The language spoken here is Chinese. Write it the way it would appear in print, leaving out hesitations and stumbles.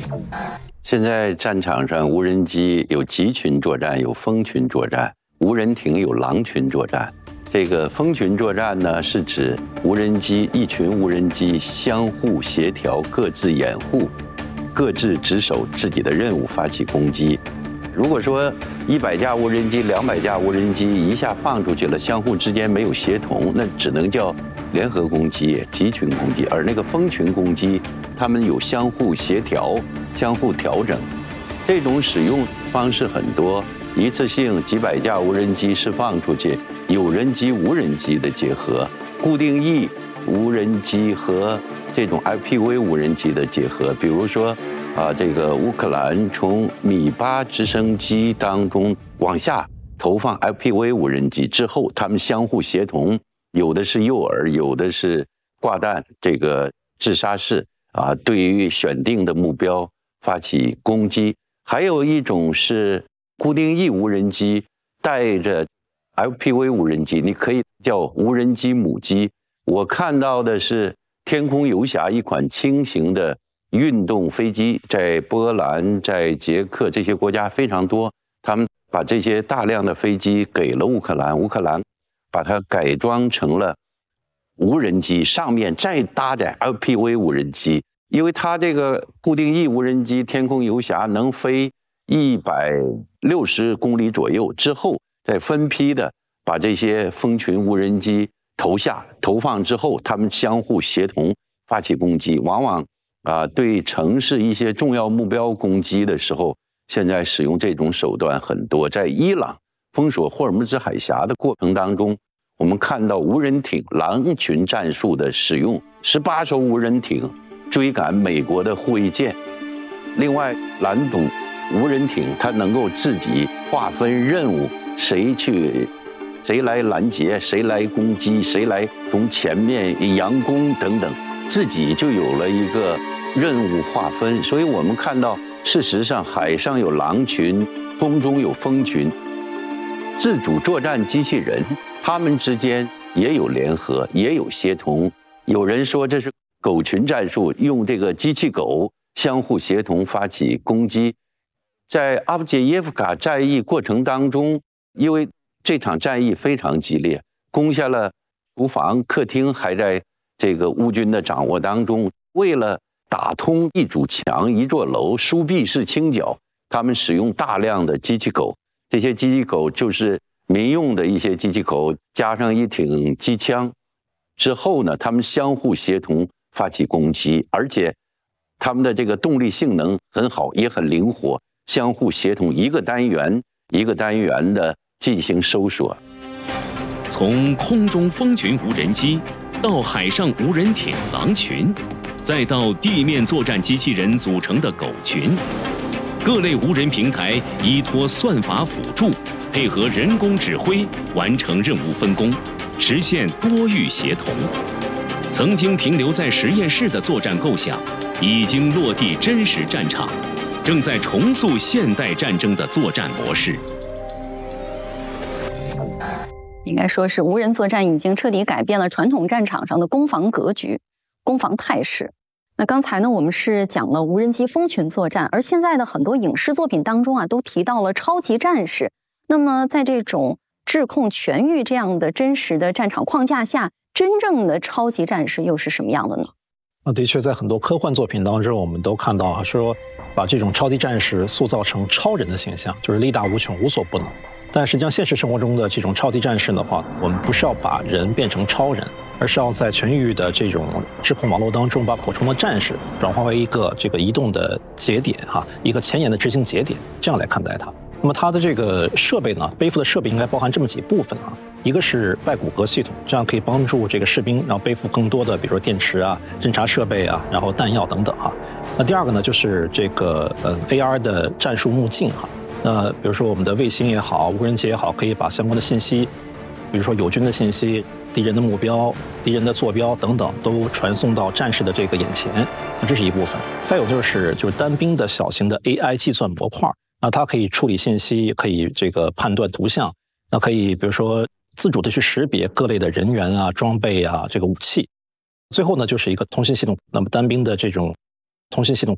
现在战场上无人机有集群作战，有蜂群作战，无人艇有狼群作战。这个蜂群作战呢，是指无人机一群无人机相互协调，各自掩护，各自值守自己的任务，发起攻击。如果说100架无人机、200架无人机一下放出去了，相互之间没有协同，那只能叫联合攻击、集群攻击。而那个蜂群攻击，他们有相互协调、相互调整。这种使用方式很多，一次性几百架无人机释放出去，有人机、无人机的结合，固定翼无人机和这种 FPV 无人机的结合。比如说这个乌克兰从米8直升机当中往下投放 FPV 无人机之后，他们相互协同，有的是诱饵，有的是挂弹，这个自杀式对于选定的目标发起攻击。还有一种是固定翼无人机带着 FPV 无人机，你可以叫无人机母机。我看到的是天空游侠一款轻型的运动飞机，在波兰、在捷克这些国家非常多，他们把这些大量的飞机给了乌克兰，乌克兰把它改装成了无人机，上面再搭载 FPV 无人机。因为它这个固定翼无人机天空游侠能飞160公里左右之后，再分批的把这些蜂群无人机投放之后，他们相互协同发起攻击。往往对城市一些重要目标攻击的时候，现在使用这种手段很多。在伊朗封锁霍尔木兹海峡的过程当中，我们看到无人艇狼群战术的使用，18艘无人艇追赶美国的护卫舰。另外，蓝捕无人艇它能够自己划分任务，谁来拦截，谁来攻击，谁来从前面佯攻等等，自己就有了一个任务划分。所以我们看到，事实上海上有狼群，空中有蜂群，自主作战机器人他们之间也有联合，也有协同。有人说这是狗群战术，用这个机器狗相互协同发起攻击。在阿夫杰耶夫卡战役过程当中，因为这场战役非常激烈，攻下了厨房、客厅，还在这个乌军的掌握当中。为了打通一堵墙、一座楼，疏避式清剿，他们使用大量的机器狗。这些机器狗就是民用的一些机器狗，加上一挺机枪之后呢，他们相互协同发起攻击，而且他们的这个动力性能很好，也很灵活，相互协同，一个单元一个单元的进行搜索。 从空中蜂群无人机到海上无人艇狼群，再到地面作战机器人组成的狗群，各类无人平台依托算法辅助，配合人工指挥，完成任务分工，实现多域协同。曾经停留在实验室的作战构想，已经落地真实战场，正在重塑现代战争的作战模式。 应该说是无人作战已经彻底改变了传统战场上的攻防格局、攻防态势。那刚才呢，我们是讲了无人机蜂群作战，而现在的很多影视作品当中都提到了超级战士。那么在这种制控全域这样的真实的战场框架下，真正的超级战士又是什么样的呢？ 的确，在很多科幻作品当中，我们都看到说，把这种超级战士塑造成超人的形象，就是力大无穷、无所不能。但实际上，现实生活中的这种超级战士的话，我们不是要把人变成超人，而是要在全域的这种制控网络当中，把普通的战士转化为一个这个移动的节点一个前沿的执行节点，这样来看待它。那么它的这个设备呢，背负的设备应该包含这么几部分一个是外骨骼系统，这样可以帮助这个士兵然后背负更多的，比如说电池侦察设备然后弹药等等那第二个呢，就是这个AR 的战术目镜那比如说我们的卫星也好，无人机也好，可以把相关的信息，比如说友军的信息、敌人的目标、敌人的坐标等等，都传送到战士的这个眼前。那这是一部分。再有就是单兵的小型的 AI 计算模块，那它可以处理信息，可以这个判断图像，那可以比如说自主的去识别各类的人员装备这个武器。最后呢，就是一个通信系统。那么单兵的这种通信系统